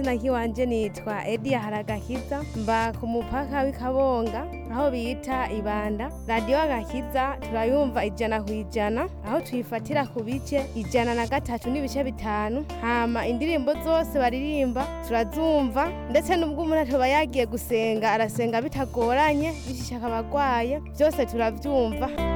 akazina kiwanje nitwa Edia Haragakiza mba ku mupaka w'Ikabonga aho bita Ibanda. Radio Agakiza turayumva 100%, aho tuyifatira ku bice 103 n'ibice 5. Hama indirimbo zose baririmba turazumva, ndetse n'ubwo umuntu atoba yagiye gusenga arasenga bitagoranye, bishishaka abagwaye byose turavyumva.